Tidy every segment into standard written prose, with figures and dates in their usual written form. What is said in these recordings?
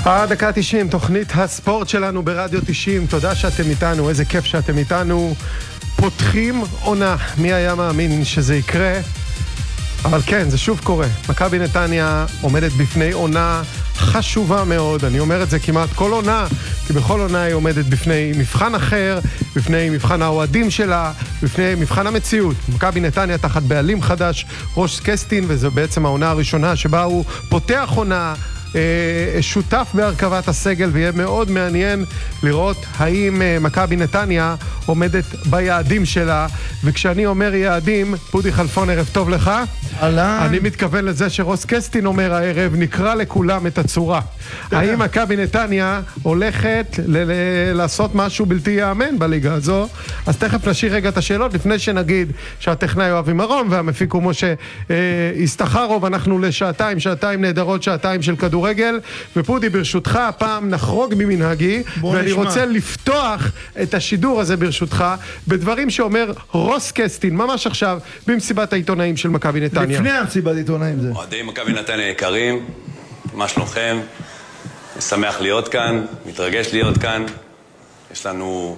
דקה 90, תוכנית הספורט שלנו ברדיו 90. תודה שאתם איתנו, איזה כיף שאתם איתנו. פותחים עונה, מי היה מאמין שזה יקרה? אבל כן, זה שוב קורה. מכבי נתניה עומדת בפני עונה חשובה מאוד. אני אומר את זה כמעט כל עונה, כי בכל עונה היא עומדת בפני מבחן אחר, בפני מבחן האוהדים שלה, בפני מבחן המציאות. מכבי נתניה תחת בעלים חדש, רוס קסטין, וזו בעצם העונה הראשונה שבה הוא פותח עונה, שותף בהרכבת הסגל, ויהיה מאוד מעניין לראות האם מכבי נתניה עומדת ביעדים שלה. וכשאני אומר יעדים, פודי חלפון, ערב טוב לך. אני מתכוון לזה שרוס קסטין אומר הערב, נקרא לכולם את הצורה. האם מכבי נתניה הולכת לעשות משהו בלתי יאמן בליגה הזו? אז תכף נשאיר רגע את השאלות, לפני שנגיד שהטכנאי אוהבי מרום והמפיק הוא משה הסתחרוב. אנחנו לשעתיים, שעתיים נהדרות, שעתיים של כדורגל. ופודי, ברשותך, הפעם נחרוג ממנהגי, ואני רוצה לפתוח את השידור הזה ברשותך בדברים שאומר רוס קסטין ממש עכשיו במסיבת העיתונאים של מכבי נתניה. לפני המסיבת העיתונאים זה. אוהדי מכבי נתניה יקרים, מה שלומכם? אני שמח להיות כאן, מתרגש להיות כאן. יש לנו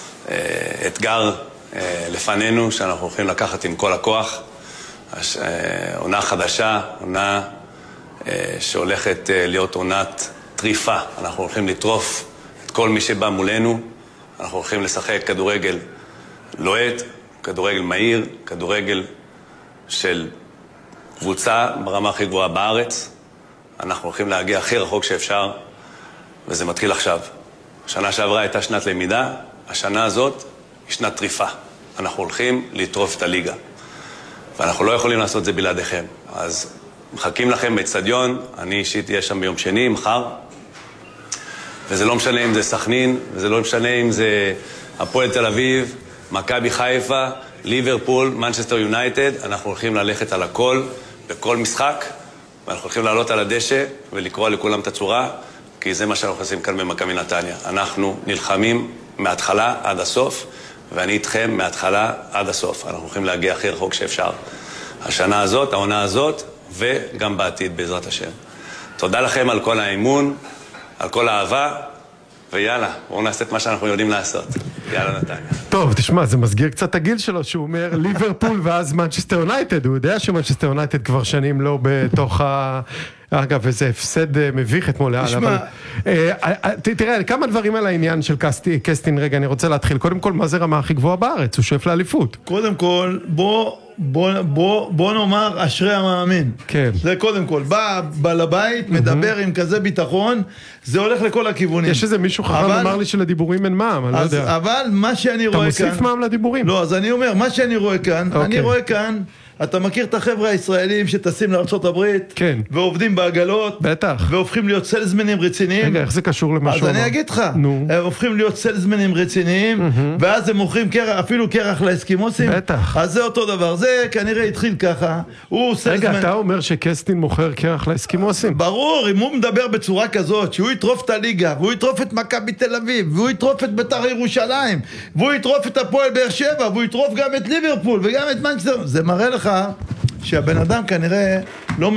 אתגר לפנינו שאנחנו הולכים לקחת עם כל הכוח. עונה חדשה, עונה שהולכת להיות עונת טריפה. אנחנו הולכים לטרוף את כל מי שבא מולנו. אנחנו הולכים לשחק כדורגל לוהט, כדורגל מהיר, כדורגל של קבוצה ברמה הכי גבוהה בארץ. אנחנו הולכים להגיע הכי רחוק שאפשר, וזה מתחיל עכשיו. השנה שעברה הייתה שנת למידה, השנה הזאת היא שנת טריפה. אנחנו הולכים לטרוף את הליגה, ואנחנו לא יכולים לעשות זה בלעדיכם. אז מחכים לכם באצטדיון, אני אישית אהיה שם ביום שני, מחר, וזה לא משנה אם זה סכנין, וזה לא משנה אם זה הפועל תל אביב, מכבי חיפה, ליברפול, מנצ'סטר יונייטד. אנחנו הולכים ללכת על הכל, בכל משחק, ואנחנו הולכים לעלות על הדשא ולקרוא לכולם את הצורה, כי זה מה שאנחנו עושים כאן במכבי נתניה. אנחנו נלחמים מההתחלה עד הסוף, ואני איתכם מההתחלה עד הסוף. אנחנו הולכים להגיע הכי רחוק שאפשר. השנה הזאת, העונה הזאת, וגם בעתיד בעזרת השם. תודה לכם על כל האמון, על כל האהבה, ויאללה, בואו נעשה את מה שאנחנו יודעים לעשות. יאללה נתניה. טוב, תשמע, זה מסגיר קצת הגיל שלו, שהוא אומר ליברפול ואז מנצ'סטר יונייטד. הוא יודע שמנצ'סטר יונייטד כבר שנים לא בתוך אגב, איזה הפסד מביך אתמול. תשמע. תראה, כמה דברים על העניין של קסטין. רגע, אני רוצה להתחיל. קודם כל, מה זה רמה הכי גבוהה בארץ? הוא שואף לאליפות. קודם כל, בוא נאמר אשרי המאמין. כן. זה קודם כל. בא לבית, מדבר עם כזה ביטחון, זה הולך לכל הכיוונים. יש איזה מישהו חכם אמר לי שלדיבורים אין מע"מ, אני לא יודע. אבל מה שאני רואה כאן... אתה מוסיף מע"מ לדיבורים? לא, אז אני אומר, מה שאני רואה כאן, אני רואה כאן, אתה מכיר את החבר'ה הישראלים שטסים לארצות הברית, כן. ועובדים בעגלות, בטח. והופכים להיות סלזמנים רציניים. רגע, איך זה קשור למה שהוא אמר? אז אני אגיד לך, נו. הם הופכים להיות סלזמנים רציניים, ואז הם מוכרים אפילו קרח לאסקימוסים. בטח. אז זה אותו דבר, זה כנראה התחיל ככה. רגע, אתה אומר שקסטין מוכר קרח לאסקימוסים? ברור, אם הוא מדבר בצורה כזאת, שהוא יטרוף את הליגה, והוא יטרוף את מכבי תל אביב, והוא יטרוף את בית"ר ירושלים, והוא יטרוף את הפועל באר שבע, והוא יטרוף גם את ליברפול וגם את מנצ'סטר, זה מראה לך שהבן אדם כנראה לא